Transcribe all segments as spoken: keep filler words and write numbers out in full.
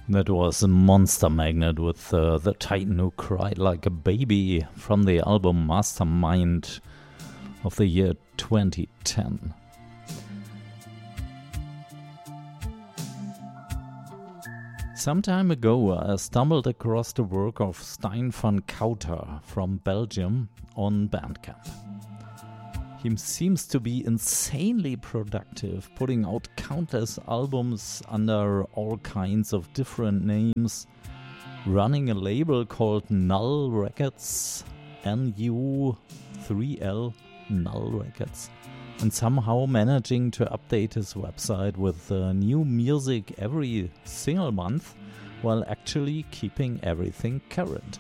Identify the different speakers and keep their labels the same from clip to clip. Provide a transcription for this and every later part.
Speaker 1: That was a Monster Magnet with uh, The Titan Who Cried Like a Baby from the album Mastermind of the year twenty ten. Some time ago I stumbled across the work of Stijn van Couter from Belgium on Bandcamp. He seems to be insanely productive, putting out countless albums under all kinds of different names, running a label called Null Records, N U three L, Null Records, and somehow managing to update his website with uh, new music every single month, while actually keeping everything current.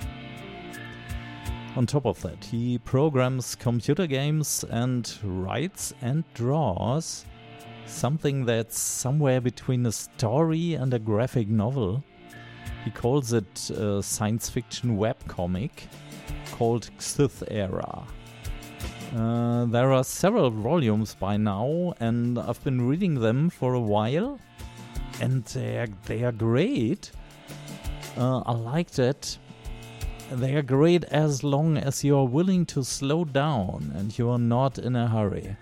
Speaker 1: On top of that, he programs computer games and writes and draws something that's somewhere between a story and a graphic novel. He calls it a science fiction webcomic called Xth Era. Uh, there are several volumes by now, and I've been reading them for a while, and they are, they are great. Uh, I like that. They are great as long as you are willing to slow down and you are not in a hurry.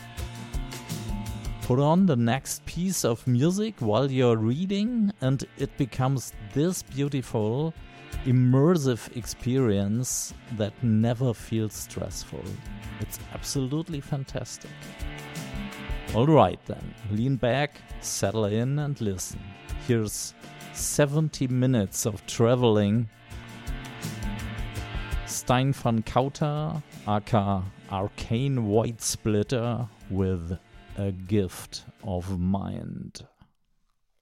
Speaker 1: Put on the next piece of music while you're reading and it becomes this beautiful, immersive experience that never feels stressful. It's absolutely fantastic. Alright then, lean back, settle in and listen. Here's seventy minutes of traveling. Stijn van Couter, aka Arcane Void Splitter, with A Gift of Mind.